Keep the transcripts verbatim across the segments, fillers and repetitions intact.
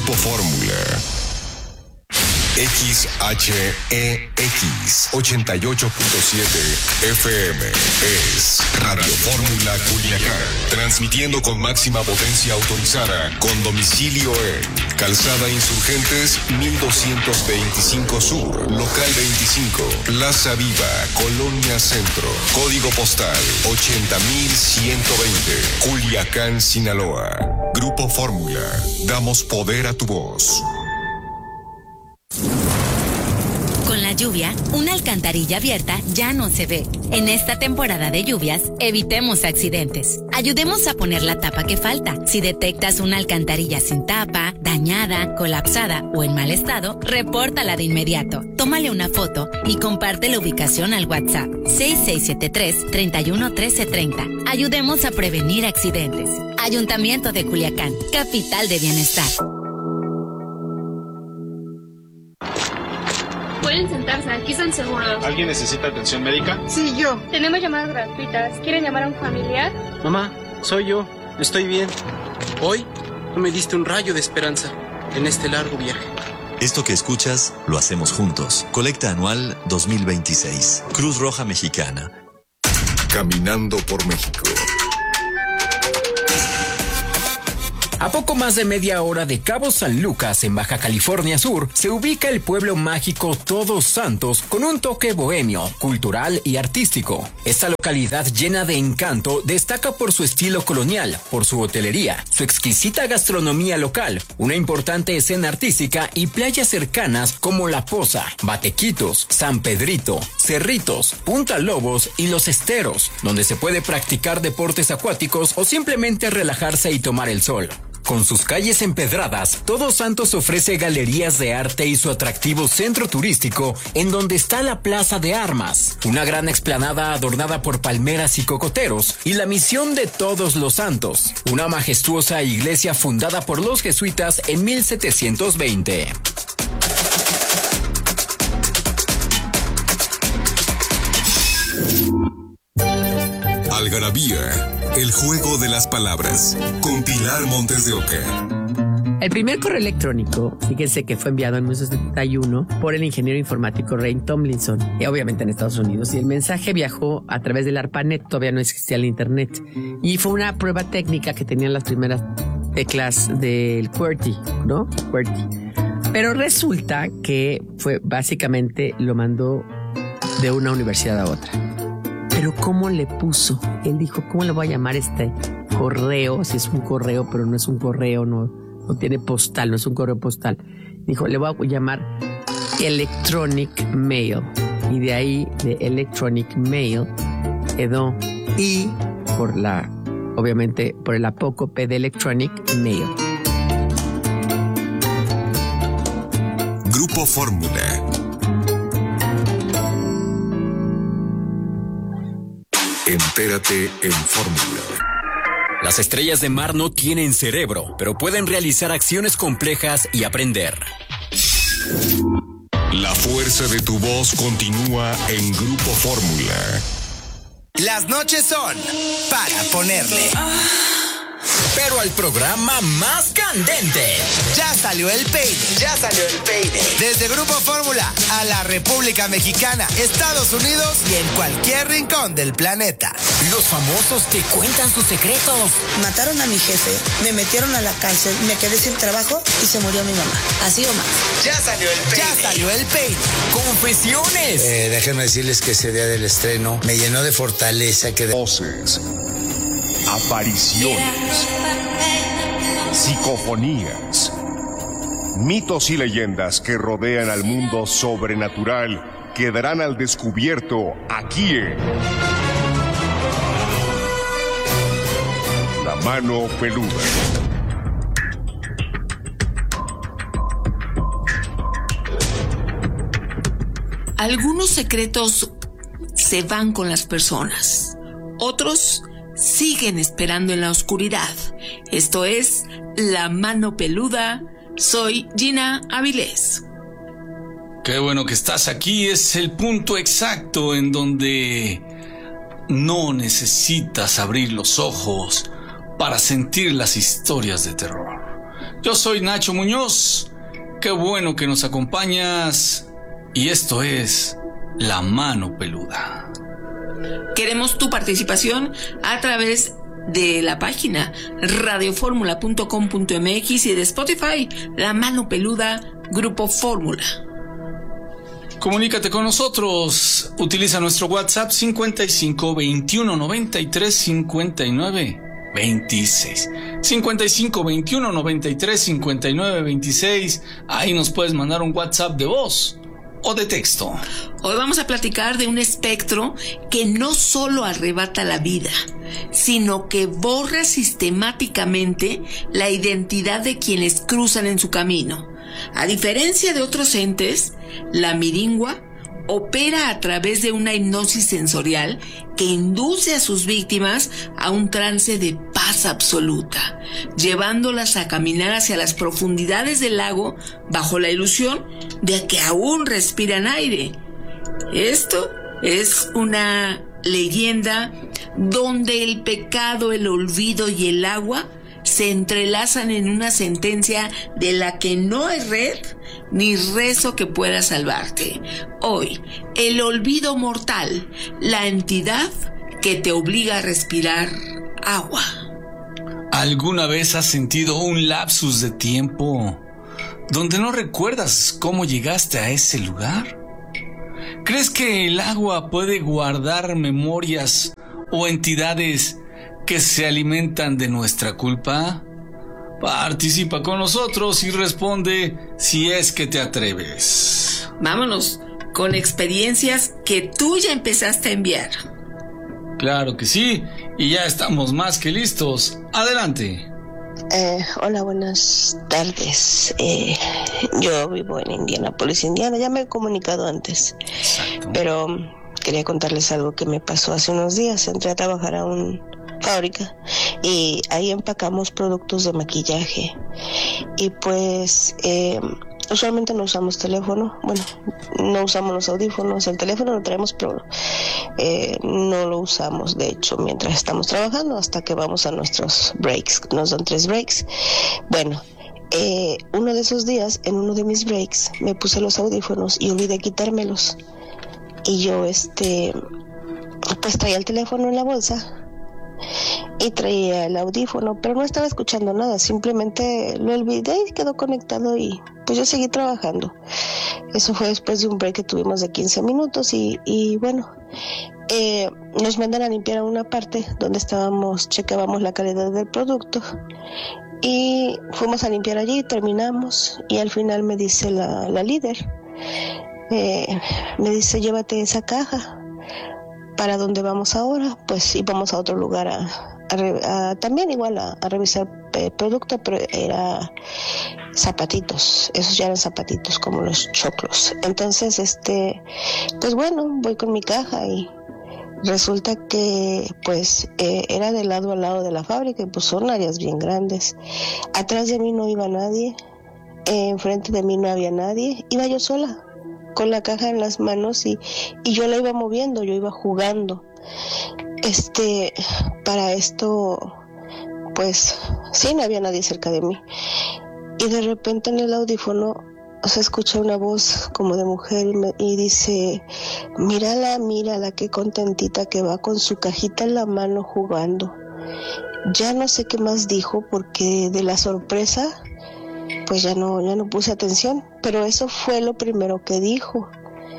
Grupo Fórmula. X H E X ochenta y ocho punto siete F M es Radio Fórmula Culiacán, transmitiendo con máxima potencia autorizada, con domicilio en Calzada Insurgentes mil doscientos veinticinco Sur, Local veinticinco, Plaza Viva, Colonia Centro, Código Postal ochenta mil ciento veinte, Culiacán, Sinaloa. Grupo Fórmula, damos poder a tu voz. Con la lluvia, una alcantarilla abierta ya no se ve. En esta temporada de lluvias, evitemos accidentes. Ayudemos a poner la tapa que falta. Si detectas una alcantarilla sin tapa, dañada, colapsada o en mal estado, repórtala de inmediato. Tómale una foto y comparte la ubicación al WhatsApp seis seis siete tres, tres uno uno tres tres cero. Ayudemos a prevenir accidentes. Ayuntamiento de Culiacán, capital de bienestar. Pueden sentarse, aquí están seguros. ¿Alguien necesita atención médica? Sí, yo. Tenemos llamadas gratuitas. ¿Quieren llamar a un familiar? Mamá, soy yo. Estoy bien. Hoy tú me diste un rayo de esperanza en este largo viaje. Esto que escuchas, lo hacemos juntos. Colecta anual dos mil veintiséis. Cruz Roja Mexicana. Caminando por México. A poco más de media hora de Cabo San Lucas, en Baja California Sur, se ubica el pueblo mágico Todos Santos con un toque bohemio, cultural y artístico. Esta localidad llena de encanto destaca por su estilo colonial, por su hotelería, su exquisita gastronomía local, una importante escena artística y playas cercanas como La Poza, Batequitos, San Pedrito, Cerritos, Punta Lobos y Los Esteros, donde se puede practicar deportes acuáticos o simplemente relajarse y tomar el sol. Con sus calles empedradas, Todos Santos ofrece galerías de arte y su atractivo centro turístico, en donde está la Plaza de Armas, una gran explanada adornada por palmeras y cocoteros, y la Misión de Todos los Santos, una majestuosa iglesia fundada por los jesuitas en mil setecientos veinte. Algarabía, el juego de las palabras, con Pilar Montes de Oca. El primer correo electrónico, fíjense que fue enviado en mil novecientos setenta y uno por el ingeniero informático Ray Tomlinson, y obviamente en Estados Unidos, y el mensaje viajó a través del ARPANET, todavía no existía el internet, y fue una prueba técnica que tenían las primeras teclas del QWERTY, ¿no? QWERTY. Pero resulta que fue básicamente lo mandó de una universidad a otra. Pero ¿cómo le puso? Él dijo, ¿cómo le voy a llamar este correo? Si es un correo, pero no es un correo, no, no tiene postal, no es un correo postal. Dijo, le voy a llamar Electronic Mail. Y de ahí, de Electronic Mail, quedó I por la, obviamente, por el apócope de Electronic Mail. Grupo Fórmula. Entérate en Fórmula. Las estrellas de mar no tienen cerebro, pero pueden realizar acciones complejas y aprender. La fuerza de tu voz continúa en Grupo Fórmula. Las noches son para ponerle. Pero al programa más candente. Ya salió el peine. Ya salió el peine. Desde Grupo Fórmula a la República Mexicana, Estados Unidos y en cualquier rincón del planeta. Los famosos te cuentan sus secretos. Mataron a mi jefe, me metieron a la cárcel, me quedé sin trabajo y se murió mi mamá. Así o más. Ya salió el peine. Ya salió el peine. Confesiones. Eh, déjenme decirles que ese día del estreno me llenó de fortaleza. Que de... Voces. Apariciones. Psicofonías. Mitos y leyendas que rodean al mundo sobrenatural quedarán al descubierto aquí en La Mano Peluda. Algunos secretos se van con las personas, otros siguen esperando en la oscuridad. Esto es La Mano Peluda. Soy Gina Avilés. Qué bueno que estás aquí. Es el punto exacto en donde no necesitas abrir los ojos para sentir las historias de terror. Yo soy Nacho Muñoz. Qué bueno que nos acompañas. Y esto es La Mano Peluda. Queremos tu participación a través de la página radio fórmula punto com punto m x y de Spotify, La Mano Peluda, Grupo Fórmula. Comunícate con nosotros. Utiliza nuestro WhatsApp cincuenta y cinco veintiuno noventa y tres cincuenta y nueve veintiséis. cincuenta y cinco veintiuno noventa y tres cincuenta y nueve veintiséis. Ahí nos puedes mandar un WhatsApp de voz o de texto. Hoy vamos a platicar de un espectro que no solo arrebata la vida, sino que borra sistemáticamente la identidad de quienes cruzan en su camino. A diferencia de otros entes, la miringua opera a través de una hipnosis sensorial que induce a sus víctimas a un trance de paz absoluta, llevándolas a caminar hacia las profundidades del lago bajo la ilusión de que aún respiran aire. Esto es una leyenda donde el pecado, el olvido y el agua se entrelazan en una sentencia de la que no hay red ni rezo que pueda salvarte. Hoy, el olvido mortal, la entidad que te obliga a respirar agua. ¿Alguna vez has sentido un lapsus de tiempo donde no recuerdas cómo llegaste a ese lugar? ¿Crees que el agua puede guardar memorias o entidades que se alimentan de nuestra culpa? Participa con nosotros y responde si es que te atreves. Vámonos con experiencias que tú ya empezaste a enviar. Claro que sí, y ya estamos más que listos. Adelante. Eh, hola, buenas tardes. Eh, yo vivo en Indianápolis, Indiana. Ya me he comunicado antes. Exacto. Pero quería contarles algo que me pasó hace unos días. Entré a trabajar a una fábrica y ahí empacamos productos de maquillaje. Y pues eh, usualmente no usamos teléfono. Bueno, no usamos los audífonos. El teléfono lo traemos, pero eh, no lo usamos, de hecho, mientras estamos trabajando, hasta que vamos a nuestros breaks. Nos dan tres breaks. Bueno, eh, uno de esos días, en uno de mis breaks, me puse los audífonos y olvidé quitármelos. Y yo, este, pues traía el teléfono en la bolsa y traía el audífono, pero no estaba escuchando nada, simplemente lo olvidé y quedó conectado y pues yo seguí trabajando. Eso fue después de un break que tuvimos de quince minutos y, y bueno, eh, nos mandan a limpiar a una parte donde estábamos, checábamos la calidad del producto y fuimos a limpiar allí, terminamos y al final me dice la, la líder, eh, me dice llévate esa caja. ¿Para dónde vamos ahora? Pues íbamos a otro lugar a, a, a también igual a, a revisar el producto, pero era zapatitos, esos ya eran zapatitos como los choclos. Entonces, este, pues bueno, voy con mi caja y resulta que pues eh, era de lado a lado de la fábrica y pues son áreas bien grandes. Atrás de mí no iba nadie, eh, enfrente de mí no había nadie, iba yo sola con la caja en las manos y, y yo la iba moviendo, yo iba jugando. Este, para esto, pues, sí, no había nadie cerca de mí. Y de repente en el audífono se escucha una voz como de mujer y, me, y dice, mírala, mírala, qué contentita que va con su cajita en la mano jugando. Ya no sé qué más dijo porque de la sorpresa pues ya no, ya no puse atención, pero eso fue lo primero que dijo.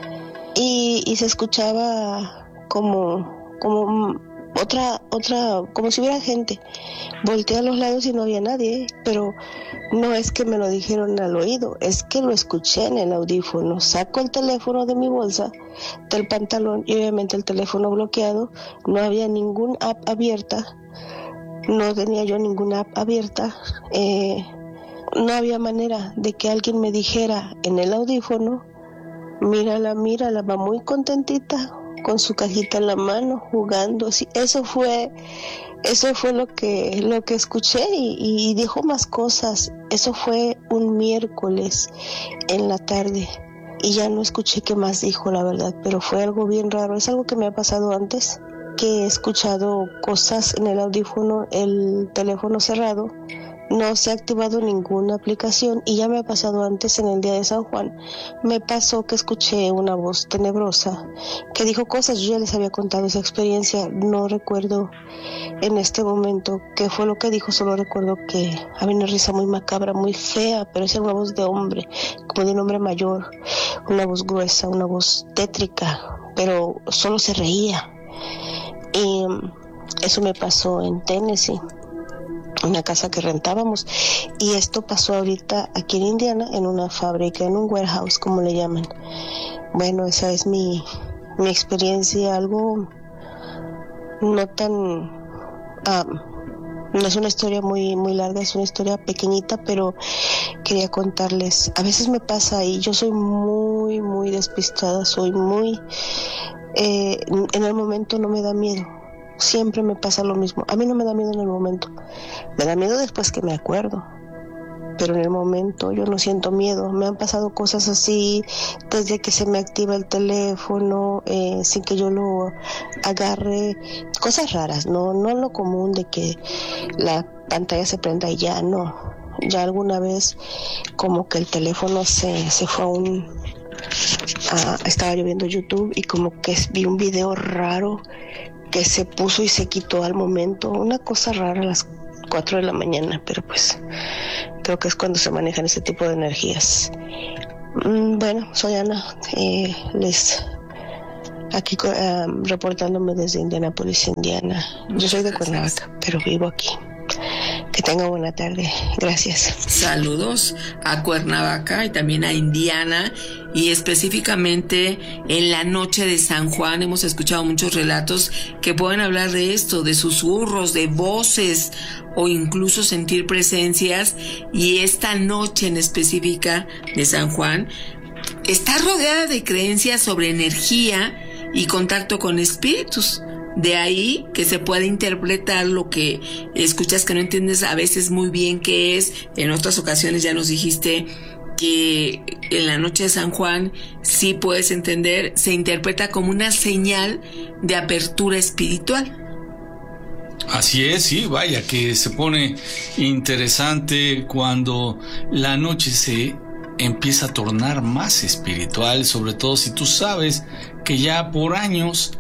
Y, y se escuchaba como, como otra, otra, como si hubiera gente. Volteé a los lados y no había nadie, pero no es que me lo dijeron al oído, es que lo escuché en el audífono. Saco el teléfono de mi bolsa, del pantalón, y obviamente el teléfono bloqueado, no había ningún app abierta, no tenía yo ninguna app abierta, eh, no había manera de que alguien me dijera en el audífono, mírala, mírala, va muy contentita, con su cajita en la mano, jugando. Sí, eso fue, eso fue lo que, lo que escuché y, y dijo más cosas. Eso fue un miércoles en la tarde y ya no escuché qué más dijo, la verdad, pero fue algo bien raro. Es algo que me ha pasado antes, que he escuchado cosas en el audífono, el teléfono cerrado, no se ha activado ninguna aplicación y ya me ha pasado antes en el día de San Juan. Me pasó que escuché una voz tenebrosa que dijo cosas. Yo ya les había contado esa experiencia, no recuerdo en este momento qué fue lo que dijo, solo recuerdo que había una risa muy macabra, muy fea, pero esa era una voz de hombre, como de un hombre mayor, una voz gruesa, una voz tétrica, pero solo se reía. Y eso me pasó en Tennessee, una casa que rentábamos, y esto pasó ahorita aquí en Indiana, en una fábrica, en un warehouse, como le llaman. Bueno, esa es mi, mi experiencia, algo no tan, um, no es una historia muy, muy larga, es una historia pequeñita, pero quería contarles. A veces me pasa y yo soy muy, muy despistada, soy muy, eh, en el momento no me da miedo. Siempre me pasa lo mismo. A mí no me da miedo en el momento. Me da miedo después que me acuerdo. Pero en el momento yo no siento miedo. Me han pasado cosas así desde que se me activa el teléfono, eh, sin que yo lo agarre. Cosas raras, no, no lo común de que la pantalla se prenda y ya, no. Ya alguna vez como que el teléfono se, se fue a un... A, estaba yo viendo YouTube y como que vi un video raro que se puso y se quitó al momento, una cosa rara a las cuatro de la mañana, pero pues creo que es cuando se manejan ese tipo de energías. Mm, bueno, soy Ana, eh, les aquí um, reportándome desde Indianápolis, Indiana. Yo soy de Cuernavaca, pero vivo aquí. Que tenga buena tarde. Gracias. Saludos a Cuernavaca y también a Indiana, y específicamente en la noche de San Juan hemos escuchado muchos relatos que pueden hablar de esto, de susurros, de voces o incluso sentir presencias, y esta noche en específica de San Juan está rodeada de creencias sobre energía y contacto con espíritus. De ahí que se puede interpretar lo que escuchas que no entiendes a veces muy bien qué es. En otras ocasiones ya nos dijiste que en la noche de San Juan sí puedes entender, se interpreta como una señal de apertura espiritual. Así es, sí, vaya que se pone interesante cuando la noche se empieza a tornar más espiritual, sobre todo si tú sabes que ya por años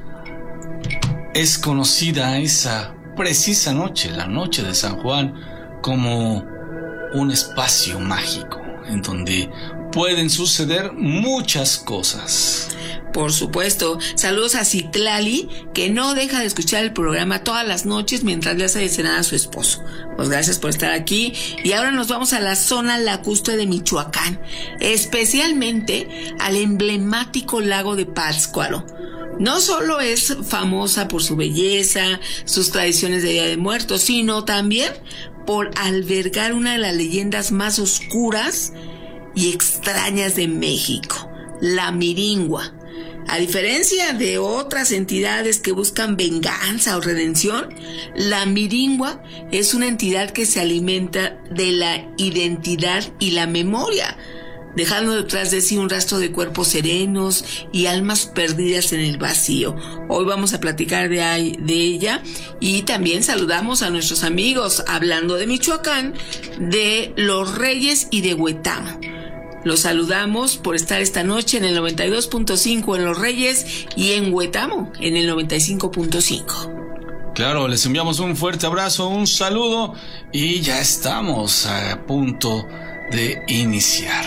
es conocida esa precisa noche, la noche de San Juan, como un espacio mágico en donde pueden suceder muchas cosas. Por supuesto. Saludos a Citlali, que no deja de escuchar el programa todas las noches mientras le hace de cenar a su esposo. Pues gracias por estar aquí. Y ahora nos vamos a la zona lacustre de Michoacán, especialmente al emblemático lago de Pátzcuaro. No solo es famosa por su belleza, sus tradiciones de Día de Muertos, sino también por albergar una de las leyendas más oscuras y extrañas de México, la Miringua. A diferencia de otras entidades que buscan venganza o redención, la Miringua es una entidad que se alimenta de la identidad y la memoria, dejando detrás de sí un rastro de cuerpos serenos y almas perdidas en el vacío. Hoy vamos a platicar de, de ella, y también saludamos a nuestros amigos, hablando de Michoacán, de Los Reyes y de Huetamo. Los saludamos por estar esta noche en el noventa y dos punto cinco en Los Reyes y en Huetamo en el noventa y cinco punto cinco. Claro, les enviamos un fuerte abrazo, un saludo, y ya estamos a punto de iniciar.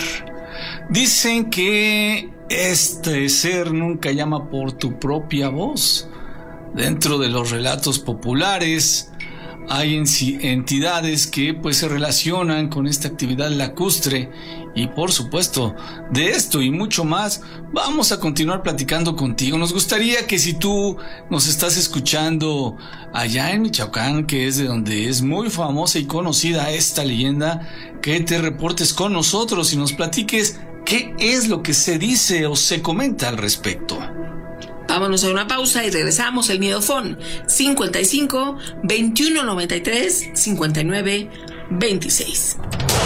Dicen que este ser nunca llama por tu propia voz. Dentro de los relatos populares hay entidades que pues se relacionan con esta actividad lacustre, y por supuesto de esto y mucho más vamos a continuar platicando contigo. Nos gustaría que si tú nos estás escuchando allá en Michoacán, que es de donde es muy famosa y conocida esta leyenda, que te reportes con nosotros y nos platiques qué es lo que se dice o se comenta al respecto. Vámonos a una pausa y regresamos. El Miedofón cincuenta y cinco, veintiuno noventa y tres, cincuenta y nueve, veintiséis.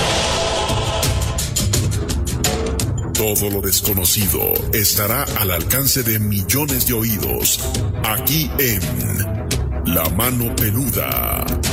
Todo lo desconocido estará al alcance de millones de oídos, aquí en La Mano Peluda.